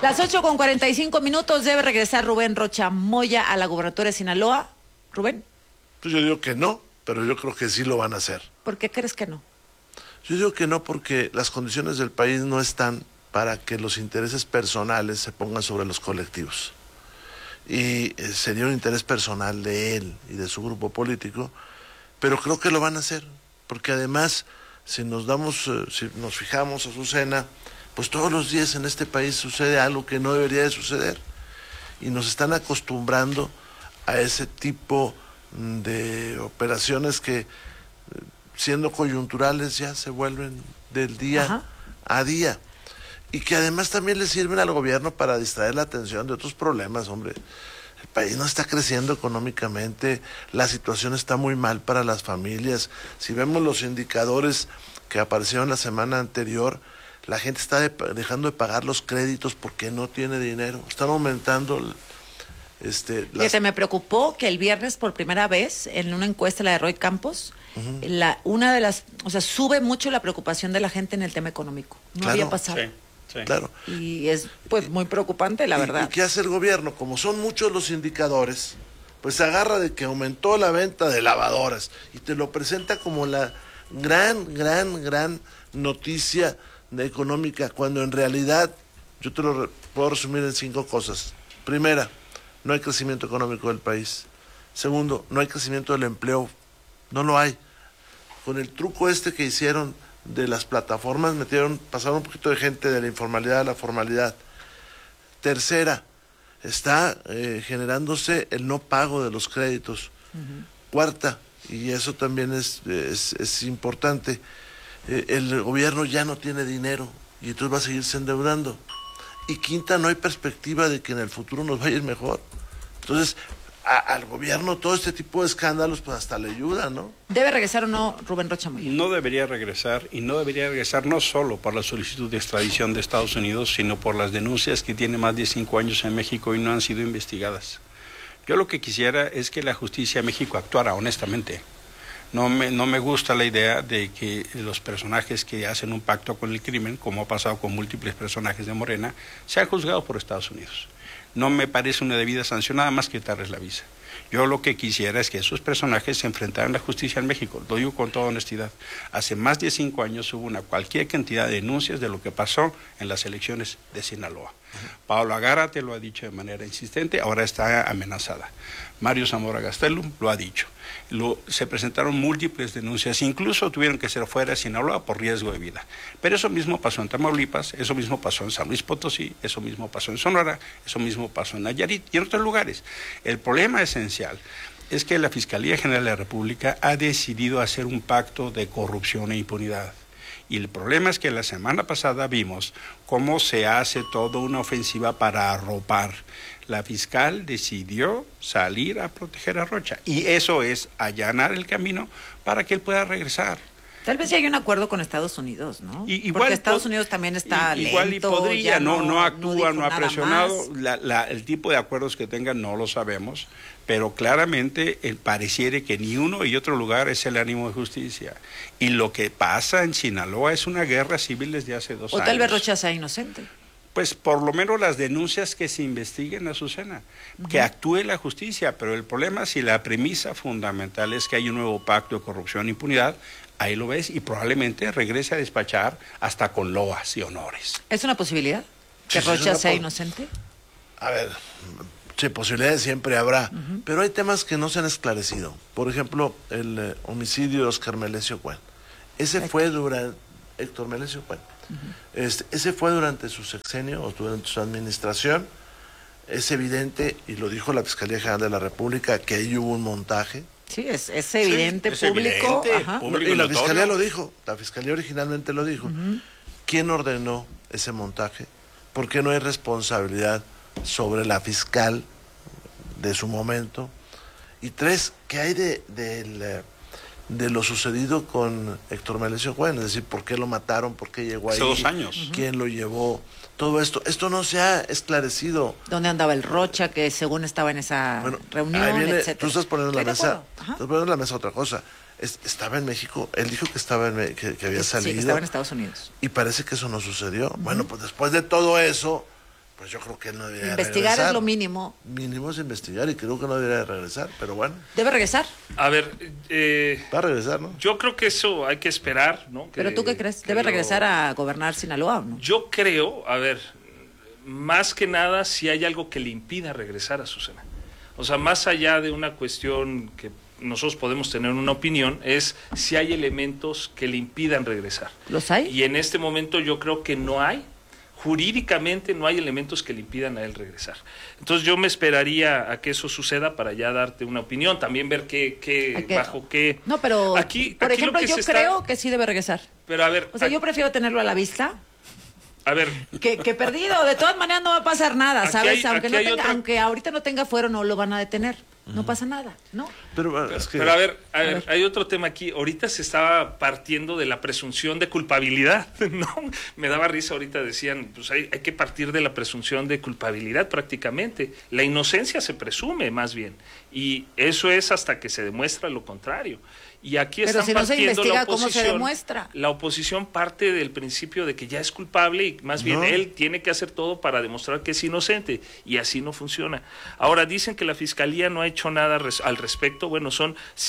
Las 8:45 debe regresar Rubén Rocha Moya a la gubernatura de Sinaloa. Rubén. Pues yo digo que no, pero yo creo que sí lo van a hacer. ¿Por qué crees que no? Yo digo que no porque las condiciones del país no están para que los intereses personales se pongan sobre los colectivos. Y sería un interés personal de él y de su grupo político, pero creo que lo van a hacer, porque además, si nos fijamos, Azucena, pues todos los días en este país sucede algo que no debería de suceder, y nos están acostumbrando a ese tipo de operaciones que, siendo coyunturales, ya se vuelven del día a día, y que además también le sirven al gobierno para distraer la atención de otros problemas, hombre. El país no está creciendo económicamente, la situación está muy mal para las familias. Si vemos los indicadores que aparecieron la semana anterior, la gente está dejando de pagar los créditos porque no tiene dinero. Están aumentando Se me preocupó que el viernes, por primera vez, en una encuesta, la de Roy Campos, sube mucho la preocupación de la gente en el tema económico. No había pasado. Sí. Claro. Y es pues muy preocupante, la verdad. ¿Y qué hace el gobierno? Como son muchos los indicadores, pues se agarra de que aumentó la venta de lavadoras y te lo presenta como la gran noticia económica, cuando en realidad yo te lo puedo resumir en 5 cosas. Primera, no hay crecimiento económico del país. Segundo, no hay crecimiento del empleo. No lo hay. Con el truco que hicieron de las plataformas, pasaron un poquito de gente de la informalidad a la formalidad. Tercera, está generándose el no pago de los créditos. Cuarta, y eso también es importante, el gobierno ya no tiene dinero y entonces va a seguirse endeudando. Y quinta, no hay perspectiva de que en el futuro nos vaya a ir mejor. Entonces, al gobierno todo este tipo de escándalos pues hasta le ayuda, ¿no? ¿Debe regresar o no Rubén Rocha Moya? No debería regresar, y no debería regresar no solo por la solicitud de extradición de Estados Unidos, sino por las denuncias que tiene más de 5 años en México y no han sido investigadas. Yo lo que quisiera es que la justicia de México actuara honestamente. No me gusta la idea de que los personajes que hacen un pacto con el crimen, como ha pasado con múltiples personajes de Morena, sean juzgados por Estados Unidos. No me parece una debida sanción, nada más quitarles la visa. Yo lo que quisiera es que esos personajes se enfrentaran a la justicia en México. Lo digo con toda honestidad. Hace más de 5 años hubo cualquier cantidad de denuncias de lo que pasó en las elecciones de Sinaloa. Pablo Agara te lo ha dicho de manera insistente, ahora está amenazada. Mario Zamora Gastelum lo ha dicho. Se presentaron múltiples denuncias, incluso tuvieron que ser fuera de Sinaloa por riesgo de vida. Pero eso mismo pasó en Tamaulipas, eso mismo pasó en San Luis Potosí, eso mismo pasó en Sonora, eso mismo pasó en Nayarit y en otros lugares. El problema esencial es que la Fiscalía General de la República ha decidido hacer un pacto de corrupción e impunidad. Y el problema es que la semana pasada vimos cómo se hace toda una ofensiva para arropar. La fiscal decidió salir a proteger a Rocha, y eso es allanar el camino para que él pueda regresar. Tal vez ya hay un acuerdo con Estados Unidos, ¿no? Igual, porque Estados Unidos también está lento. Igual y podría, no actúa, no ha presionado. El tipo de acuerdos que tengan no lo sabemos, pero claramente pareciera que ni uno y otro lugar es el ánimo de justicia. Y lo que pasa en Sinaloa es una guerra civil desde hace 2 años. O tal vez Rocha sea inocente. Pues por lo menos las denuncias que se investiguen, Azucena, que actúe la justicia, pero el problema, si la premisa fundamental es que hay un nuevo pacto de corrupción e impunidad, ahí lo ves, y probablemente regrese a despachar hasta con loas y honores. ¿Es una posibilidad que Rocha sea inocente? A ver, sí, posibilidades siempre habrá, pero hay temas que no se han esclarecido. Por ejemplo, el homicidio de Óscar Melesio Cuen. Fue durante Héctor Melesio Cuen. Ese fue durante su sexenio o durante su administración. Es evidente, y lo dijo la Fiscalía General de la República, que ahí hubo un montaje. Sí, es evidente, sí, es público. Público. Y la Fiscalía lo dijo, la Fiscalía originalmente lo dijo. ¿Quién ordenó ese montaje? ¿Por qué no hay responsabilidad sobre la fiscal de su momento? Y 3, ¿qué hay de lo sucedido con Héctor Melesio Cuen? Es decir, ¿por qué lo mataron? ¿Por qué llegó ahí? Hace 2 años. ¿Quién lo llevó? Todo esto no se ha esclarecido. ¿Dónde andaba el Rocha, que según estaba en esa reunión, ahí viene, etcétera? Tú estás poniendo en la mesa otra cosa. Estaba en México, él dijo que estaba que había salido. Sí, que estaba en Estados Unidos. Y parece que eso no sucedió. Bueno, pues después de todo eso, Pues yo creo que él no debería Investigar regresar. es lo mínimo. Mínimo es investigar y creo que no debería regresar, pero bueno. ¿Debe regresar? A ver, Va a regresar, ¿no? yo creo que eso hay que esperar, ¿no? ¿Pero tú qué crees? ¿Debe regresar a gobernar Sinaloa o no? Yo creo, a ver, más que nada si hay algo que le impida regresar, a Susana. O sea, más allá de una cuestión que nosotros podemos tener una opinión, es si hay elementos que le impidan regresar. ¿Los hay? Y en este momento yo creo que no hay. Jurídicamente no hay elementos que le impidan a él regresar. Entonces yo me esperaría a que eso suceda para ya darte una opinión, también ver bajo qué... No, pero, aquí por lo ejemplo, que yo se creo está... que sí debe regresar. Pero a ver... O sea, yo prefiero tenerlo a la vista A ver... que perdido. De todas maneras no va a pasar nada, Aquí ¿sabes? hay otra- Aunque ahorita no tenga fuero, no lo van a detener. No pasa nada, ¿no? Pero, es que, Pero a ver, hay otro tema aquí. Ahorita se estaba partiendo de la presunción de culpabilidad, ¿no? Me daba risa ahorita, decían, pues hay que partir de la presunción de culpabilidad prácticamente. La inocencia se presume más bien, y eso es hasta que se demuestra lo contrario. Y aquí Pero están si no se partiendo investiga, la ¿cómo se oposición. demuestra? La oposición parte del principio de que ya es culpable y más bien No. él tiene que hacer todo para demostrar que es inocente, y así no funciona. Ahora dicen que la Fiscalía no ha hecho nada al respecto. Bueno, son